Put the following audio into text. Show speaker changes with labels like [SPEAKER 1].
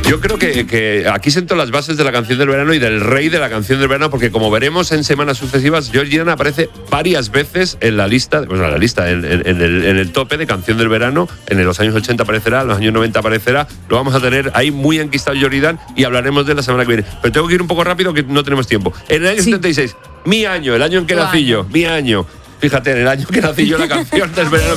[SPEAKER 1] Yo creo que aquí siento las bases de la canción del verano y del rey de la canción del verano, porque como veremos en semanas sucesivas, George aparece varias veces en la lista, en el tope de canción del verano. En los años 80 aparecerá, en los años 90 aparecerá. Lo vamos a tener ahí muy enquistado George Dan y hablaremos de la semana que viene. Pero tengo que ir un poco rápido que no tenemos tiempo. En el año 76, mi año, el año en que nací yo, mi año. Fíjate, en el año que nací yo, la canción del verano